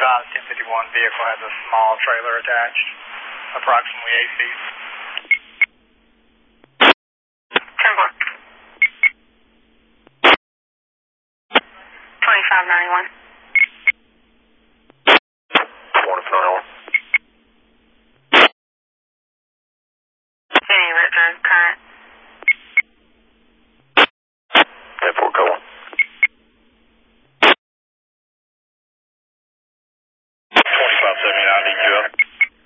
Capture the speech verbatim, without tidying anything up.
advised ten fifty-one vehicle has a small trailer attached, approximately eight feet. ten four. twenty-five ninety-one.